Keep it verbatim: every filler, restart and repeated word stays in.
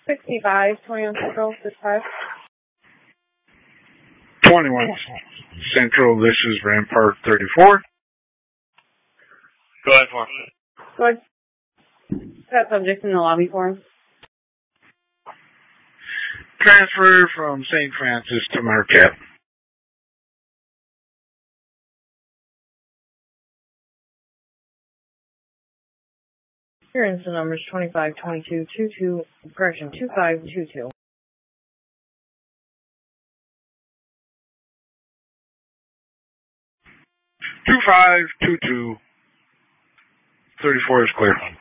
sixty-five, twenty-one Central, sixty-five. twenty-one Central, this is Rampart thirty-four. Go ahead for him. Go ahead. Got subject in the lobby for him. Transfer from Saint Francis to Marquette. Your incident number is twenty-five twenty-two twenty-two, correction, two five two two. two five two two, thirty-four is clear.